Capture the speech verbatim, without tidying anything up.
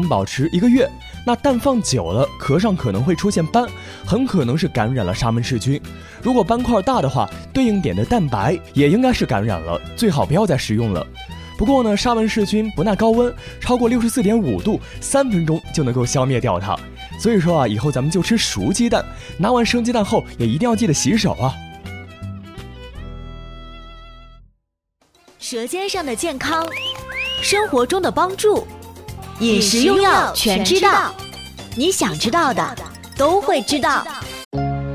保持一个月，那蛋放久了，壳上可能会出现斑，很可能是感染了沙门氏菌。如果斑块大的话，对应点的蛋白也应该是感染了，最好不要再食用了。不过呢，沙门氏菌不耐高温，超过六十四点五度，三分钟就能够消灭掉它。所以说啊，以后咱们就吃熟鸡蛋，拿完生鸡蛋后也一定要记得洗手啊。 舌尖上的健康，生活中的帮助，饮食用药全知道，你想知道的都会知道。